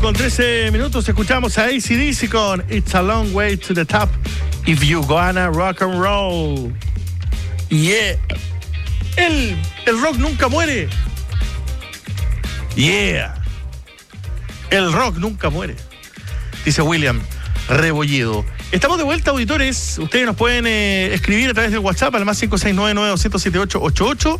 con 13 minutos escuchamos a AC/DC con It's a Long Way to the Top If You Gonna Rock and Roll. Yeah. El rock nunca muere. Yeah. El rock nunca muere, dice William Rebolledo. Estamos de vuelta, auditores. Ustedes nos pueden escribir a través del WhatsApp al más 569-900-7888.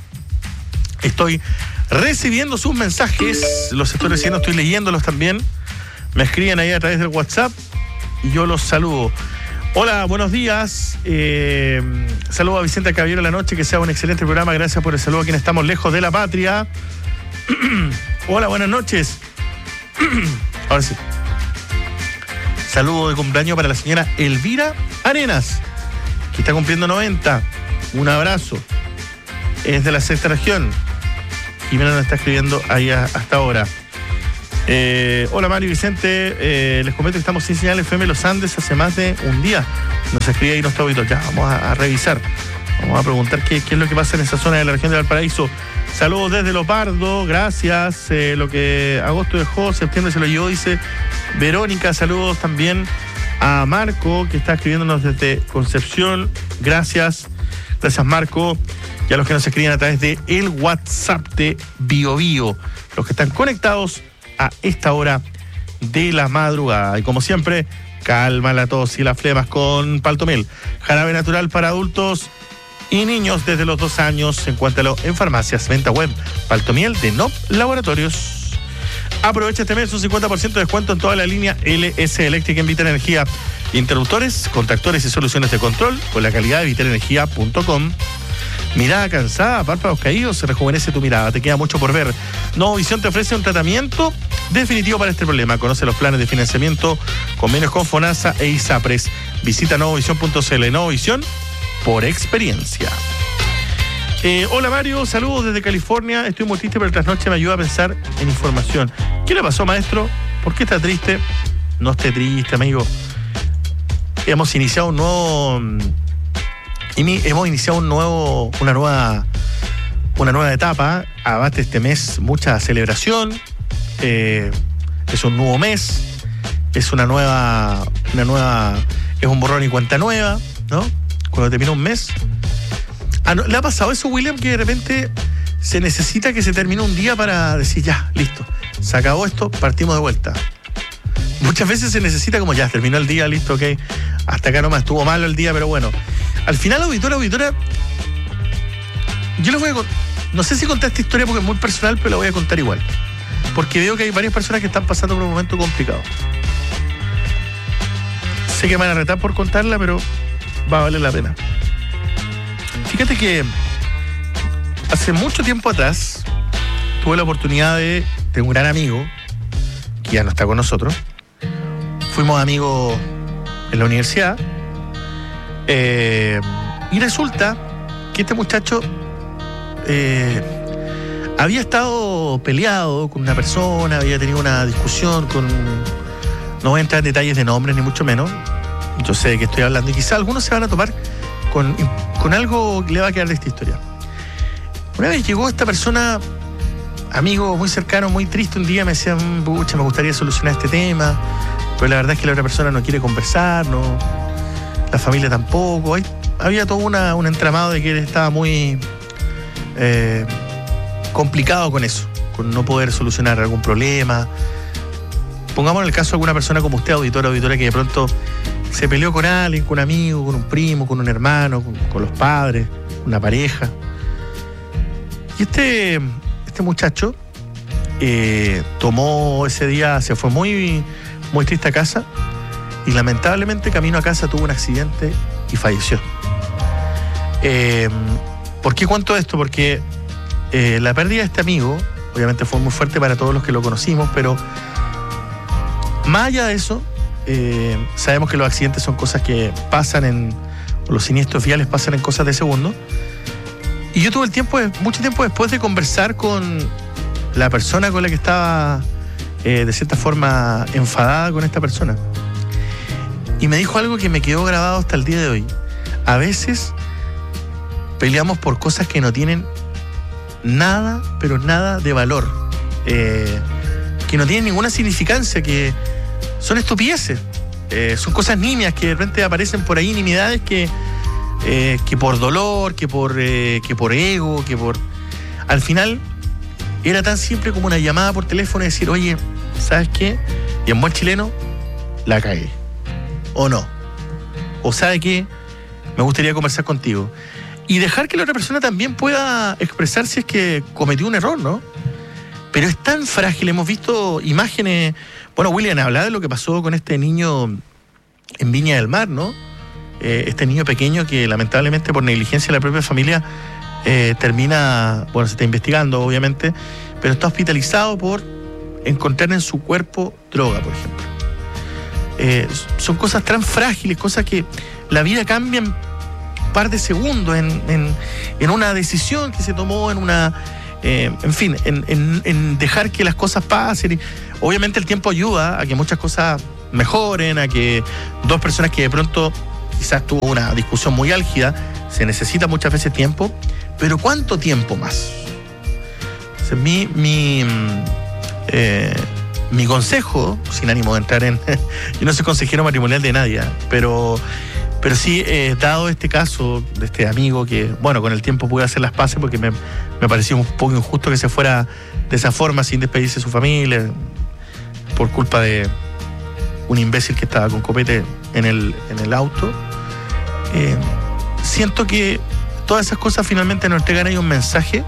Estoy recibiendo sus mensajes, los estoy recibiendo, estoy leyéndolos también. Me escriben ahí a través del WhatsApp y yo los saludo. Hola, buenos días. Saludo a Vicente Caballero la noche, que sea un excelente programa. Gracias por el saludo a quienes estamos lejos de la patria. Hola, buenas noches. Ahora sí. Saludo de cumpleaños para la señora Elvira Arenas, que está cumpliendo 90. Un abrazo. Es de la sexta región. Jimena nos está escribiendo ahí hasta ahora. Hola Mario y Vicente, les comento que estamos sin señal FM Los Andes hace más de un día. Nos escribe ahí nuestro auditor. Ya, vamos a revisar. Vamos a preguntar qué es lo que pasa en esa zona de la región de Valparaíso. Saludos desde Lopardo, gracias. Lo que agosto dejó, septiembre se lo llevó, dice Verónica. Saludos también a Marco, que está escribiéndonos desde Concepción. Gracias. Gracias, Marco. Y a los que nos escriben a través de el WhatsApp de BioBio, los que están conectados a esta hora de la madrugada. Y como siempre, calma la tos y las flemas con Paltomel. Jarabe natural para adultos y niños desde los 2 años. Encuéntralo en farmacias, venta web, Paltomiel de NOP Laboratorios. Aprovecha este mes un 50% de descuento en toda la línea LS Electric en Viterenergía. Interruptores, contactores y soluciones de control con la calidad de viterenergía.com. Mirada cansada, párpados caídos, se rejuvenece tu mirada, te queda mucho por ver. Novovisión te ofrece un tratamiento definitivo para este problema. Conoce los planes de financiamiento, convenios con FONASA e ISAPRES. Visita novovisión.cl. Novovisión por experiencia. Hola Mario, saludos desde California. Estoy muy triste, pero el trasnoche me ayuda a pensar en información. ¿Qué le pasó, maestro? ¿Por qué está triste? No esté triste, amigo. Hemos iniciado una nueva etapa. Abate este mes mucha celebración. Es un nuevo mes. Es una nueva. Es un borrón y cuenta nueva, ¿no? Cuando termina un mes. ¿Le ha pasado eso, William, que de repente se necesita que se termine un día para decir ya, listo, se acabó esto, partimos de vuelta? Muchas veces se necesita como ya, terminó el día, listo, ok, hasta acá nomás, estuvo malo el día, pero bueno. Al final, auditora, yo les voy a contar, no sé si contar esta historia porque es muy personal, pero la voy a contar igual, porque veo que hay varias personas que están pasando por un momento complicado. Sé que me van a retar por contarla, pero va a valer la pena. Fíjate que hace mucho tiempo atrás tuve la oportunidad de un gran amigo, que ya no está con nosotros. Fuimos amigos en la universidad. Y resulta que este muchacho había estado peleado con una persona, había tenido una discusión con... No voy a entrar en detalles de nombres, ni mucho menos. Yo sé de qué estoy hablando y quizá algunos se van a topar con algo que le va a quedar de esta historia. Una vez llegó esta persona, amigo muy cercano, muy triste, un día me decía, pucha, me gustaría solucionar este tema, pero la verdad es que la otra persona no quiere conversar, no, la familia tampoco. Había todo un entramado de que él estaba muy complicado con eso, con no poder solucionar algún problema. Pongamos en el caso de alguna persona como usted, auditora, que de pronto se peleó con alguien, con un amigo, con un primo, con un hermano, con los padres, una pareja. Y este muchacho tomó ese día, se fue muy, muy triste a casa y lamentablemente camino a casa tuvo un accidente y falleció. ¿Por qué cuento esto? Porque la pérdida de este amigo obviamente fue muy fuerte para todos los que lo conocimos, pero más allá de eso, sabemos que los accidentes son cosas que pasan los siniestros viales pasan en cosas de segundo. Y yo tuve mucho tiempo después de conversar con la persona con la que estaba de cierta forma enfadada con esta persona. Y me dijo algo que me quedó grabado hasta el día de hoy. A veces peleamos por cosas que no tienen nada, pero nada de valor. que no tienen ninguna significancia, que son estupideces. Son cosas nimias que de repente aparecen por ahí, nimiedades que por dolor, que por ego, que por... Al final era tan simple como una llamada por teléfono y decir, oye, ¿sabes qué? Y en buen chileno, la cagué. O no. O ¿sabe qué? Me gustaría conversar contigo. Y dejar que la otra persona también pueda expresar si es que cometió un error, ¿no? Pero es tan frágil, hemos visto imágenes... Bueno, William, hablaba de lo que pasó con este niño en Viña del Mar, ¿no? Este niño pequeño que lamentablemente por negligencia de la propia familia termina, bueno, se está investigando obviamente, pero está hospitalizado por encontrar en su cuerpo droga, por ejemplo. Son cosas tan frágiles, cosas que la vida cambia en un par de segundos, en una decisión que se tomó, en una... en fin, en dejar que las cosas pasen. Y obviamente el tiempo ayuda a que muchas cosas mejoren, a que dos personas que de pronto quizás tuvo una discusión muy álgida, se necesita muchas veces tiempo, pero ¿cuánto tiempo más? Entonces, mi consejo, sin ánimo de entrar en... yo no soy consejero matrimonial de nadie, pero sí, dado este caso de este amigo que, bueno, con el tiempo pude hacer las paces porque me pareció un poco injusto que se fuera de esa forma sin despedirse de su familia por culpa de un imbécil que estaba con copete en el auto. Siento que todas esas cosas finalmente nos entregan ahí un mensaje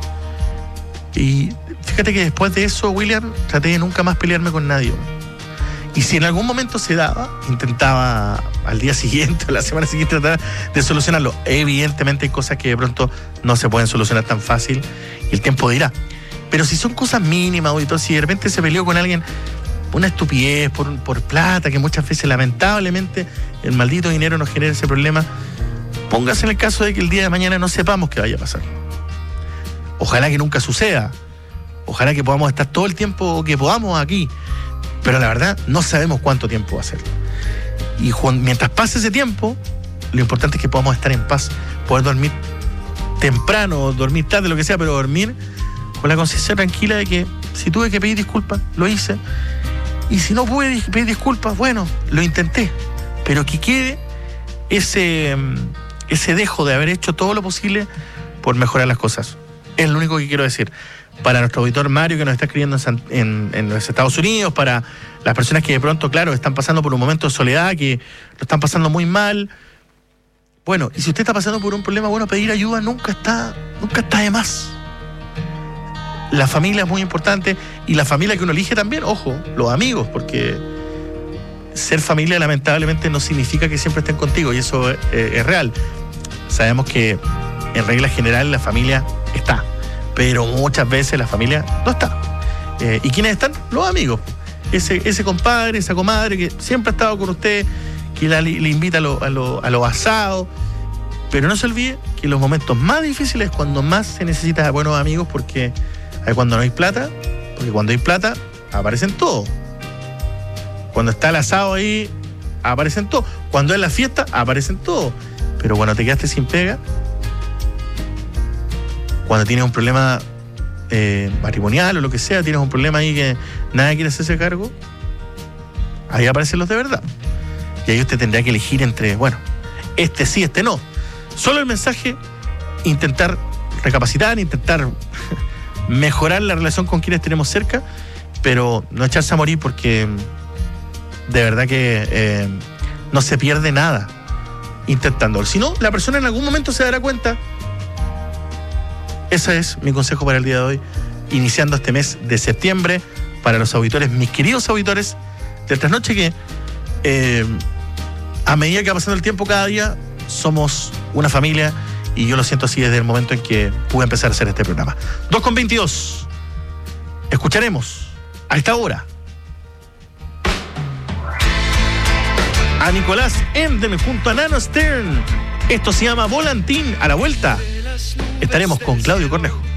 y fíjate que después de eso, William, traté de nunca más pelearme con nadie. Y si en algún momento se daba, intentaba al día siguiente o la semana siguiente tratar de solucionarlo. Evidentemente hay cosas que de pronto no se pueden solucionar tan fácil y el tiempo dirá. Pero si son cosas mínimas, auditor, si de repente se peleó con alguien una estupidez, por plata, que muchas veces lamentablemente el maldito dinero nos genera ese problema, póngase en el caso de que el día de mañana no sepamos qué vaya a pasar. Ojalá que nunca suceda. Ojalá que podamos estar todo el tiempo que podamos aquí. Pero la verdad, no sabemos cuánto tiempo va a ser. Y mientras pase ese tiempo, lo importante es que podamos estar en paz, poder dormir temprano, dormir tarde, lo que sea, pero dormir con la conciencia tranquila de que si tuve que pedir disculpas, lo hice. Y si no pude pedir disculpas, bueno, lo intenté. Pero que quede ese dejo de haber hecho todo lo posible por mejorar las cosas. Es lo único que quiero decir. Para nuestro auditor Mario, que nos está escribiendo en los Estados Unidos, para las personas que de pronto, claro, están pasando por un momento de soledad, que lo están pasando muy mal. Bueno, y si usted está pasando por un problema, bueno, pedir ayuda nunca está de más. La familia es muy importante, y la familia que uno elige también, ojo, los amigos, porque ser familia lamentablemente no significa que siempre estén contigo, y eso es real. Sabemos que en regla general la familia está, pero muchas veces la familia no está. ¿Y quiénes están? Los amigos. Ese compadre, esa comadre que siempre ha estado con usted, que le invita a los asados. Pero no se olvide que los momentos más difíciles es cuando más se necesita de buenos amigos, porque cuando no hay plata, porque cuando hay plata aparecen todos. Cuando está el asado ahí, aparecen todos. Cuando es la fiesta, aparecen todos. Pero cuando te quedaste sin pega, cuando tienes un problema matrimonial o lo que sea, tienes un problema ahí que nadie quiere hacerse cargo, ahí aparecen los de verdad. Y ahí usted tendría que elegir entre, bueno, este sí, este no. Solo el mensaje, intentar recapacitar, intentar mejorar la relación con quienes tenemos cerca, pero no echarse a morir, porque de verdad que no se pierde nada intentándolo. Si no, la persona en algún momento se dará cuenta. Ese es mi consejo para el día de hoy, iniciando este mes de septiembre, para los auditores, mis queridos auditores de Trasnoche, que a medida que va pasando el tiempo, cada día somos una familia, y yo lo siento así desde el momento en que pude empezar a hacer este programa. 2:22. Escucharemos a esta hora a Nicolás Enden junto a Nano Stern. Esto se llama Volantín. A la vuelta estaremos con Claudio Cornejo.